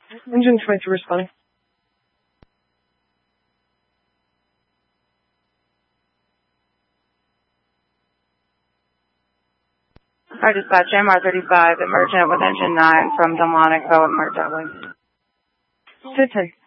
Engine 22 responding. Our dispatch, MR35, emergent with engine 9 from Delmonico at Mark Dudley. 10-10.